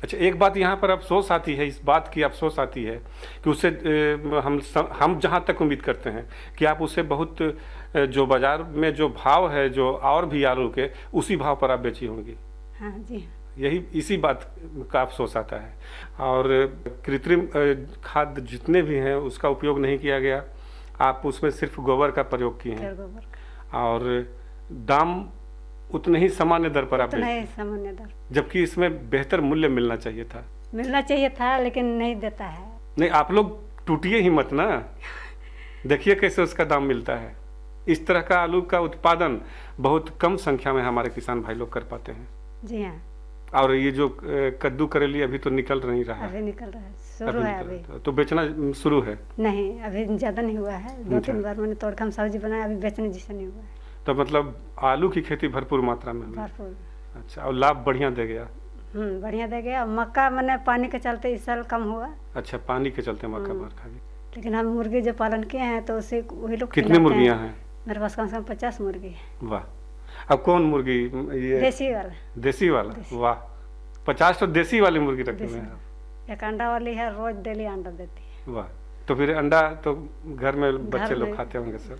अच्छा, एक बात यहाँ पर अफसोस आती है, इस बात की अफसोस आती है कि उससे हम जहाँ तक उम्मीद करते हैं कि आप उसे बहुत जो बाजार में जो भाव है, जो और भी आलू के उसी भाव पर आप बेची होंगी। हाँ जी। यही इसी बात का अफसोस आता है। और कृत्रिम खाद जितने भी हैं उसका उपयोग नहीं किया गया, आप उसमें सिर्फ गोबर का प्रयोग किए हैं और दाम उतने ही सामान्य दर पर आप उतना ही सामान्य दर, जबकि इसमें बेहतर मूल्य मिलना चाहिए था लेकिन नहीं देता है। नहीं, आप लोग टूटिए ही मत ना, देखिए कैसे उसका दाम मिलता है। इस तरह का आलू का उत्पादन बहुत कम संख्या में हमारे किसान भाई लोग कर पाते हैं। जी हाँ। और ये जो कद्दू करेली अभी तो निकल नहीं रहा है, अभी निकल रहा है, शुरू है अभी। तो बेचना शुरू है? नहीं, अभी ज्यादा नहीं हुआ है, 2-3 बार मैंने तोड़ के सब्जी बनाया, अभी बेचने जैसा नहीं हुआ है। तो मतलब आलू की खेती भरपूर मात्रा में हुई? भरपूर। अच्छा, और लाभ बढ़िया दे गया? बढ़िया दे गया। मक्का मैंने पानी के चलते इस साल कम हुआ। अच्छा, पानी के चलते मक्का मार खा गई। लेकिन हम मुर्गी जो पालन किए हैं तो उसे वही लोग कितने मुर्गियां हैं? मेरे पास कम से कम 50 मुर्गी है। वाह। अब कौन मुर्गी? ये देसी वाला। देसी वाला? वाह, 50 तो देसी वाली मुर्गी रखे हुए हैं। एक अंडा वाली है, रोज डेली अंडा देती है। वाह, तो फिर अंडा तो घर में बच्चे लोग खाते होंगे सर?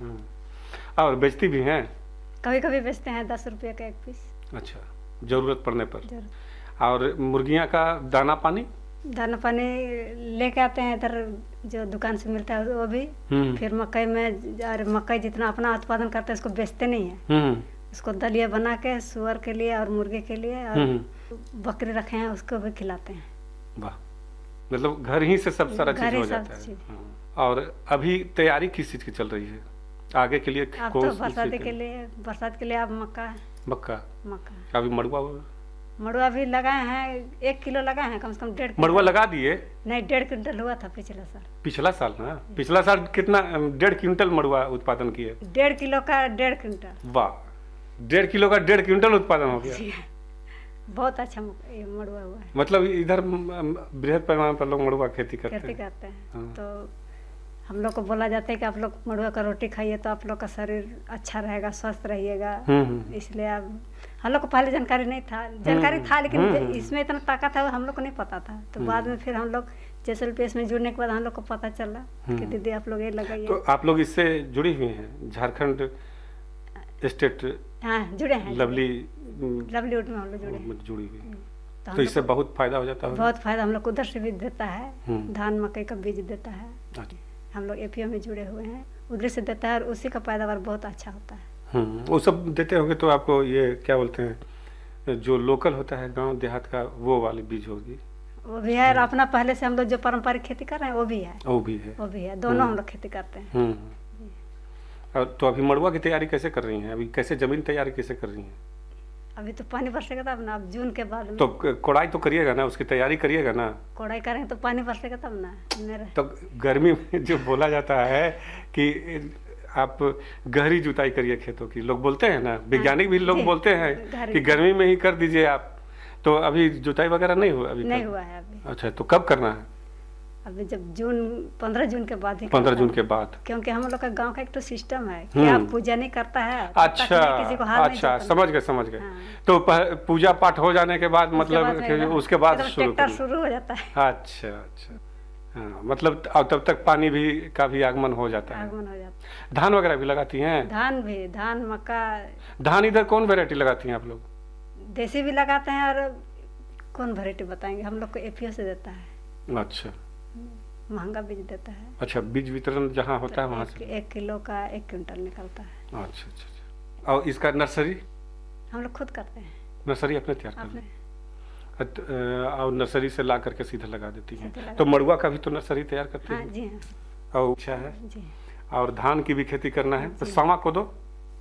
और बेचती भी हैं? कभी कभी बेचते हैं, 10 रुपये का एक पीस। अच्छा, जरूरत पड़ने पर। और मुर्गियां का दाना पानी? दाना पानी लेके आते हैं इधर, जो दुकान से मिलता है वो भी। फिर मकई में, मकई जितना अपना उत्पादन करते हैं उसको बेचते नहीं है, उसको दलिया बना के सुअर के लिए और मुर्गे के लिए, और बकरी रखे हैं उसको भी खिलाते हैं। वाह, मतलब घर ही से सब सारा चीज हो जाता है। और अभी तैयारी किस चीज की चल रही है आगे के लिए? अब तो बरसात के लिए अब मक्का। अभी मड़ुआ भी लगाए हैं, 1 किलो लगाए हैं, कम से कम 1.5 मड़ुआ लगा दिए? नहीं, 1.5 क्विंटल हुआ था पिछला साल। ना, पिछला साल कितना? 1.5 क्विंटल मड़ुआ उत्पादन किए? 1.5 किलो का 1.5 क्विंटल। वाह, 1.5 किलो का 1.5 क्विंटल उत्पादन हो गया। बहुत अच्छा मड़ुआ हुआ है। मतलब इधर बृहद पैमाने पर लोग मड़ुआ खेती करते हैं। तो हम लोग को बोला जाता है कि आप लोग मड़ुआ का रोटी खाइए तो आप लोग का शरीर अच्छा रहेगा, स्वस्थ रहिएगा। इसलिए अब हम लोग को पहले जानकारी नहीं था, लेकिन इसमें इतना ताकत है हम लोग को नहीं पता था। तो बाद में फिर हम लोग जैसलमेर में जुड़ने के बाद हम लोग को पता चला कि दीदी आप लोग ये लगाइए। तो आप लोग इससे जुड़ी हुई हैं? झारखंड स्टेट? हाँ, जुड़े हैं। लवलीवुड में हम लोग जुड़ी हुई। तो इससे बहुत फायदा हो जाता है? बहुत फायदा, हम लोग उधर से भी देता है, धान मकई का बीज देता है। हम लोग एपीओ में जुड़े हुए हैं, उधर से देता है और उसी का पैदावार बहुत अच्छा होता है। वो सब देते होंगे तो आपको ये क्या बोलते हैं, जो लोकल होता है गांव देहात का, वो वाली बीज होगी? वो भी है, और अपना पहले से हम लोग जो पारंपरिक खेती कर रहे हैं वो भी है। दोनों हम लोग खेती करते हैं। और तो अभी मड़ुआ की तैयारी कैसे कर रही हैं? अभी कैसे जमीन तैयारी कैसे कर रही हैं? अभी तो पानी बरसेगा तब ना, अब जून के बाद में। तो कोड़ाई तो करिएगा ना, उसकी तैयारी करिएगा ना? कोड़ाई करेंगे तो पानी बरसेगा तब ना। तो गर्मी में जो बोला जाता है कि आप गहरी जुताई करिए खेतों की, लोग बोलते हैं ना, वैज्ञानिक भी लोग बोलते हैं कि गर्मी में ही कर दीजिए आप। तो अभी जुताई वगैरह नहीं हुआ? अभी नहीं हुआ है अभी। अच्छा, तो कब करना है? अभी जब 15 जून के बाद ही। 15 जून के बाद? क्योंकि हम लोग का गांव का एक तो सिस्टम है कि आप पूजा नहीं करता है। अच्छा, समझ गए। तो पूजा पाठ हो जाने के बाद मतलब उसके बाद ट्रैक्टर शुरू हो जाता है। अच्छा, हाँ, मतलब तब तक पानी का भी आगमन हो जाता है। धान वगैरह भी लगाती हैं? धान मक्का। धान इधर कौन वैरायटी लगाती हैं आप लोग? देसी भी लगाते हैं, और कौन वैरायटी बताएंगे, हम लोग को एपीओ से देता है। अच्छा, महंगा बीज देता है। अच्छा, बीज वितरण जहाँ होता है वहाँ से 1 किलो का 1 क्विंटल निकलता है। अच्छा। और इसका नर्सरी हम लोग खुद करते हैं? नर्सरी अपने तैयार करते हैं और नर्सरी से ला करके सीधा लगा देती हैं। तो मड़ुआ का भी तो नर्सरी तैयार करते हैं? जी हाँ। और अच्छा है जी। और धान की भी खेती करना है तो सावा को दो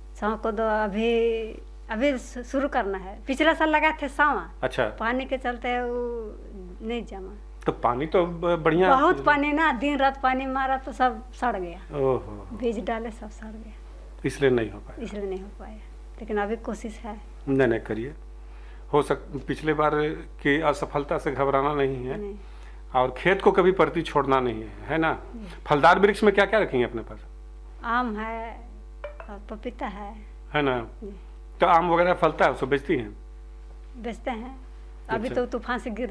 अभी शुरू करना है। पिछला साल लगाए थे सावा। अच्छा, पानी के चलते वो नहीं जमा। तो पानी तो बढ़िया, बहुत पानी ना, दिन रात पानी मारा तो सब सड़ गया। ओहो, बीज डाले सब सड़ गया, इसलिए नहीं हो पाया। लेकिन अभी कोशिश है। नहीं करिए, पिछले बार की असफलता से घबराना नहीं है। और खेत को कभी परती छोड़ना नहीं है ना? फलदार वृक्ष में क्या क्या रखेंगे अपने पास? आम है और पपीता है ना? तो आम वगैरह फलता है, उसको बेचती हैं? बेचते हैं। अभी तो तूफान से गिर